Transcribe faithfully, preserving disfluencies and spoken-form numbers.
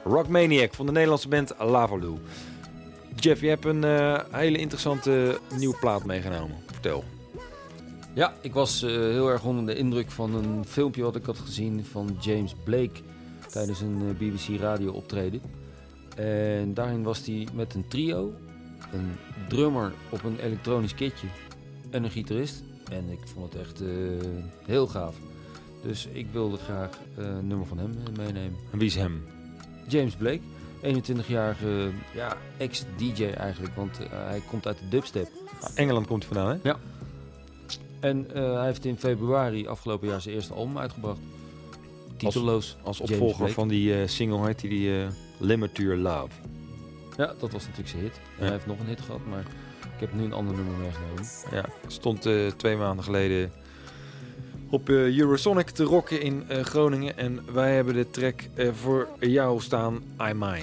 Rockmaniac van de Nederlandse band Lavaloo. Jeff, je hebt een uh, hele interessante nieuwe plaat meegenomen. Vertel. Ja, ik was uh, heel erg onder de indruk van een filmpje wat ik had gezien van James Blake tijdens een uh, B B C radio optreden. En daarin was hij met een trio, een drummer op een elektronisch kitje en een gitarist. En ik vond het echt uh, heel gaaf. Dus ik wilde graag uh, een nummer van hem meenemen. En wie is hem? James Blake, eenentwintigjarige ja, ex-D J eigenlijk, want uh, hij komt uit de dubstep. Nou, Engeland komt hij vandaan, hè? Ja. En uh, hij heeft in februari afgelopen jaar zijn eerste album uitgebracht. Titeloos. Als, als opvolger Blake. Van die uh, single heet die, die uh, Limit Your Love. Ja, dat was natuurlijk zijn hit. En ja. Hij heeft nog een hit gehad, maar ik heb nu een ander nummer meegenomen. Ja, stond uh, twee maanden geleden op uh, Eurosonic te rocken in uh, Groningen. En wij hebben de track uh, voor jou staan, I Mine.